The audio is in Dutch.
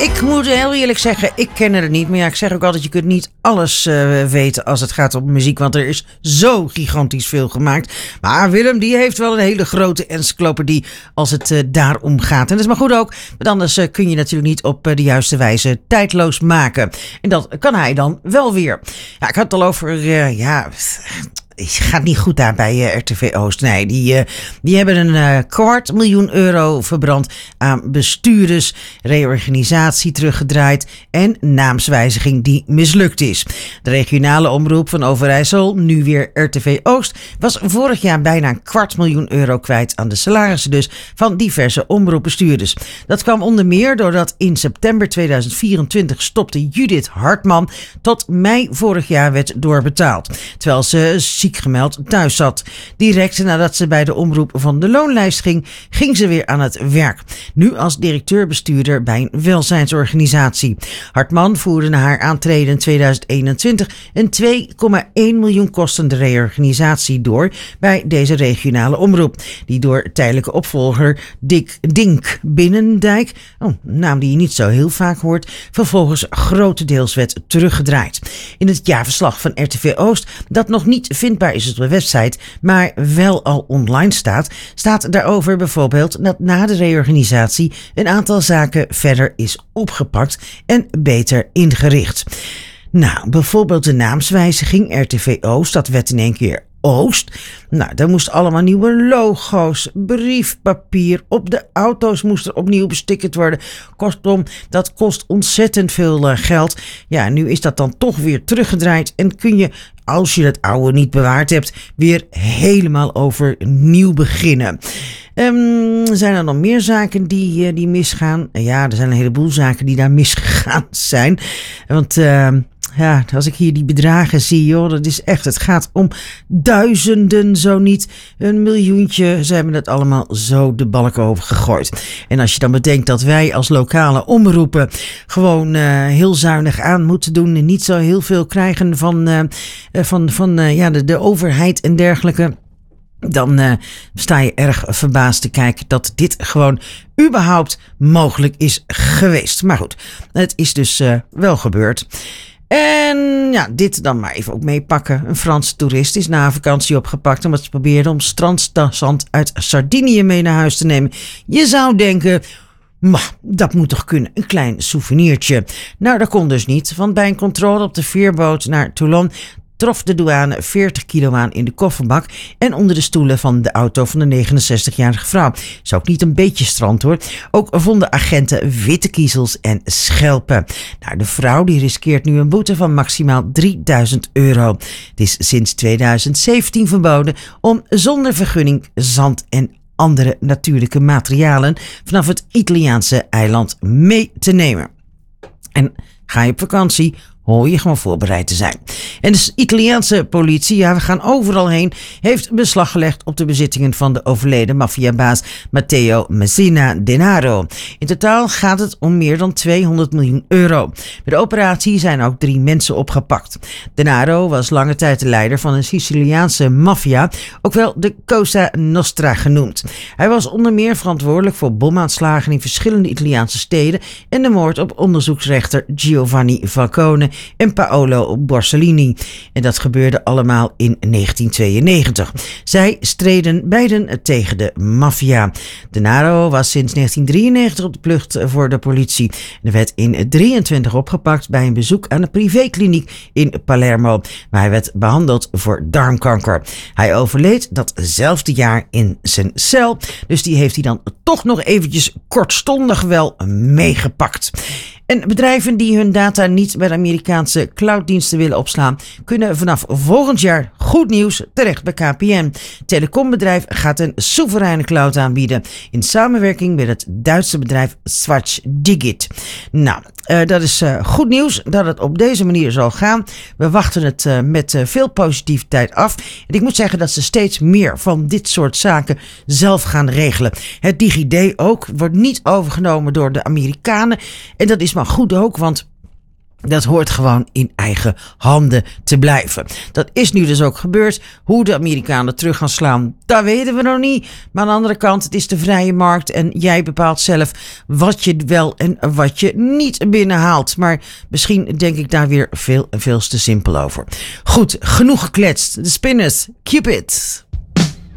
Ik moet heel eerlijk zeggen, ik ken het niet. Maar ja, ik zeg ook altijd, je kunt niet alles weten als het gaat om muziek. Want er is zo gigantisch veel gemaakt. Maar Willem, die heeft wel een hele grote encyclopedie als het daarom gaat. En dat is maar goed ook. Want anders kun je natuurlijk niet op de juiste wijze tijdloos maken. En dat kan hij dan wel weer. Ja, ik had het al over, het gaat niet goed daar bij RTV Oost. Nee, die hebben een €250.000 verbrand aan bestuurders, reorganisatie teruggedraaid en naamswijziging die mislukt is. De regionale omroep van Overijssel, nu weer RTV Oost, was vorig jaar bijna €250.000 kwijt aan de salarissen dus van diverse omroepbestuurders. Dat kwam onder meer doordat in september 2024 stopte Judith Hartman tot mei vorig jaar werd doorbetaald, terwijl ze ziek gemeld thuis zat. Direct nadat ze bij de omroep van de loonlijst ging ze weer aan het werk. Nu als directeur-bestuurder bij een welzijnsorganisatie. Hartman voerde na haar aantreden in 2021 een €2,1 miljoen kostende reorganisatie door bij deze regionale omroep, die door tijdelijke opvolger Dink Binnendijk, naam die je niet zo heel vaak hoort, vervolgens grotendeels werd teruggedraaid. In het jaarverslag van RTV Oost, dat nog niet vindbaar is op de website, maar wel al online staat daarover bijvoorbeeld dat na de reorganisatie een aantal zaken verder is opgepakt en beter ingericht. Nou, bijvoorbeeld de naamswijziging RTV Oost, dat werd in één keer Oost. Nou, daar moesten allemaal nieuwe logo's, briefpapier, op de auto's moest er opnieuw bestickerd worden. Kortom, dat kost ontzettend veel geld. Ja, nu is dat dan toch weer teruggedraaid en kun je, als je het oude niet bewaard hebt, weer helemaal overnieuw beginnen. Zijn er nog meer zaken die misgaan? Ja, er zijn een heleboel zaken die daar misgegaan zijn. Want als ik hier die bedragen zie, joh, dat is echt, het gaat om duizenden, zo niet een miljoentje. Ze hebben het allemaal zo de balk over gegooid. En als je dan bedenkt dat wij als lokale omroepen gewoon heel zuinig aan moeten doen en niet zo heel veel krijgen van de overheid en dergelijke, dan sta je erg verbaasd te kijken dat dit gewoon überhaupt mogelijk is geweest. Maar goed, het is dus wel gebeurd. En ja, dit dan maar even ook meepakken. Een Franse toerist is na een vakantie opgepakt omdat ze probeerde om strandzand uit Sardinië mee naar huis te nemen. Je zou denken, maar dat moet toch kunnen, een klein souvenirtje. Nou, dat kon dus niet, want bij een controle op de veerboot naar Toulon trof de douane 40 kilo aan in de kofferbak en onder de stoelen van de auto van de 69-jarige vrouw. Is ook niet een beetje strand hoor. Ook vonden agenten witte kiezels en schelpen. Nou, de vrouw die riskeert nu een boete van maximaal €3.000. Het is sinds 2017 verboden om zonder vergunning zand en andere natuurlijke materialen vanaf het Italiaanse eiland mee te nemen. En ga je op vakantie, hoor je gewoon voorbereid te zijn. En de Italiaanse politie, we gaan overal heen, heeft beslag gelegd op de bezittingen van de overleden maffiabaas Matteo Messina Denaro. In totaal gaat het om meer dan €200 miljoen. Bij de operatie zijn ook 3 mensen opgepakt. Denaro was lange tijd de leider van een Siciliaanse maffia, ook wel de Cosa Nostra genoemd. Hij was onder meer verantwoordelijk voor bomaanslagen in verschillende Italiaanse steden en de moord op onderzoeksrechter Giovanni Falcone en Paolo Borsellino. En dat gebeurde allemaal in 1992. Zij streden beiden tegen de maffia. Denaro was sinds 1993 op de vlucht voor de politie. En werd in 1923 opgepakt bij een bezoek aan een privékliniek in Palermo, waar hij werd behandeld voor darmkanker. Hij overleed datzelfde jaar in zijn cel, dus die heeft hij dan toch nog eventjes kortstondig wel meegepakt. En bedrijven die hun data niet bij de Amerikaanse clouddiensten willen opslaan, kunnen vanaf volgend jaar, goed nieuws, terecht bij KPN. Het telecombedrijf gaat een soevereine cloud aanbieden in samenwerking met het Duitse bedrijf Swatch-Digit. Nou, dat is goed nieuws dat het op deze manier zal gaan. We wachten het met veel positiviteit af. En ik moet zeggen dat ze steeds meer van dit soort zaken zelf gaan regelen. Het DigiD ook wordt niet overgenomen door de Amerikanen. En dat is maar goed ook, want Dat hoort gewoon in eigen handen te blijven. Dat is nu dus ook gebeurd. Hoe de Amerikanen terug gaan slaan, dat weten we nog niet. Maar aan de andere kant, het is de vrije markt en jij bepaalt zelf wat je wel en wat je niet binnenhaalt. Maar misschien denk ik daar weer veel te simpel over. Goed, genoeg gekletst. De Spinners, Cupid.